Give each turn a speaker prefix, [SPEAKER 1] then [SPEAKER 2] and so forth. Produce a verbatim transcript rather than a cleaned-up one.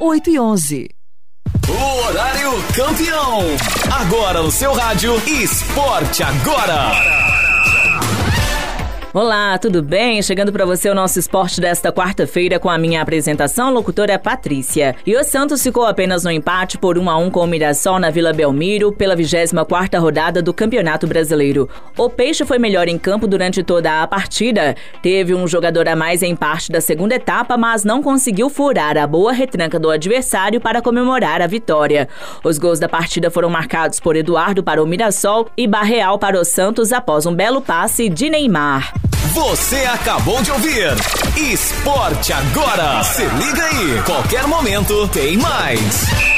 [SPEAKER 1] oito e onze.
[SPEAKER 2] O horário campeão. Agora no seu rádio Esporte Agora.
[SPEAKER 3] Olá, tudo bem? Chegando para você o nosso esporte desta quarta-feira com a minha apresentação, locutora Patrícia. E o Santos ficou apenas no empate por um a um com o Mirassol na Vila Belmiro pela vigésima quarta rodada do Campeonato Brasileiro. O Peixe foi melhor em campo durante toda a partida. Teve um jogador a mais em parte da segunda etapa, mas não conseguiu furar a boa retranca do adversário para comemorar a vitória. Os gols da partida foram marcados por Eduardo para o Mirassol e Barreal para o Santos após um belo passe de Neymar.
[SPEAKER 2] Você acabou de ouvir Esporte Agora. Se liga aí, qualquer momento tem mais.